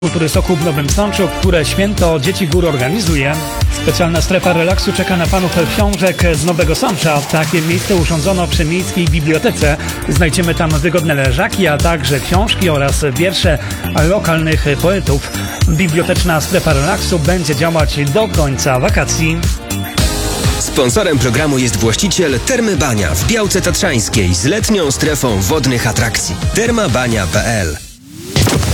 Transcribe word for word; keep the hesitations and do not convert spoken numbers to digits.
Kultury Soku w Nowym Sączu, które święto Dzieci Gór organizuje. Specjalna strefa relaksu czeka na panów książek z Nowego Sącza. Takie miejsce urządzono przy miejskiej bibliotece. Znajdziemy tam wygodne leżaki, a także książki oraz wiersze lokalnych poetów. Biblioteczna strefa relaksu będzie działać do końca wakacji. Sponsorem programu jest właściciel Termy Bania w Białce Tatrzańskiej z letnią strefą wodnych atrakcji. termabania kropka p l